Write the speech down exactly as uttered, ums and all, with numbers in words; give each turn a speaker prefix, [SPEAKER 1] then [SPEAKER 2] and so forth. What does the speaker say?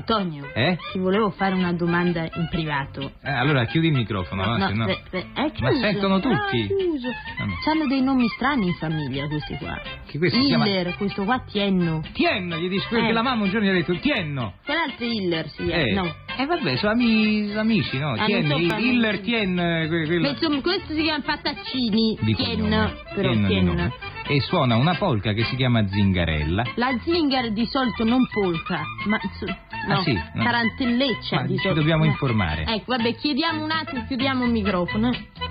[SPEAKER 1] Antonio,
[SPEAKER 2] Eh?
[SPEAKER 1] ti volevo fare una domanda in privato.
[SPEAKER 2] Eh, allora chiudi il microfono, no?
[SPEAKER 1] no,
[SPEAKER 2] se no...
[SPEAKER 1] beh, beh, è
[SPEAKER 2] Ma
[SPEAKER 1] chiuso.
[SPEAKER 2] sentono tutti.
[SPEAKER 1] Ah, chiuso.
[SPEAKER 2] Ah, no.
[SPEAKER 1] C'hanno dei nomi strani in famiglia questi qua.
[SPEAKER 2] Che questo si chiama...
[SPEAKER 1] Hiller, questo qua Tienno.
[SPEAKER 2] Tienno, gli dici quello
[SPEAKER 1] Eh.
[SPEAKER 2] che la mamma un giorno gli ha detto, Tienno.
[SPEAKER 1] Quell'altro Hiller, sì,
[SPEAKER 2] Eh,
[SPEAKER 1] eh. no.
[SPEAKER 2] eh vabbè, sono ami- amici, no?
[SPEAKER 1] Ah,
[SPEAKER 2] Tien,
[SPEAKER 1] non so famiglia.
[SPEAKER 2] Hiller, Tien, eh, que- quello...
[SPEAKER 1] Ma insomma, questo si chiama Fattaccini.
[SPEAKER 2] di
[SPEAKER 1] Tien,
[SPEAKER 2] cognome.
[SPEAKER 1] però
[SPEAKER 2] Tien di
[SPEAKER 1] Tien.
[SPEAKER 2] nome. E suona una polca che si chiama Zingarella.
[SPEAKER 1] La zingara di solito non polca, ma so- no,
[SPEAKER 2] Ah, sì? No.
[SPEAKER 1] tarantelleccia
[SPEAKER 2] Ma
[SPEAKER 1] di
[SPEAKER 2] ci
[SPEAKER 1] solito.
[SPEAKER 2] dobbiamo
[SPEAKER 1] Eh.
[SPEAKER 2] informare.
[SPEAKER 1] Ecco, vabbè, chiediamo un attimo, chiudiamo il microfono. eh.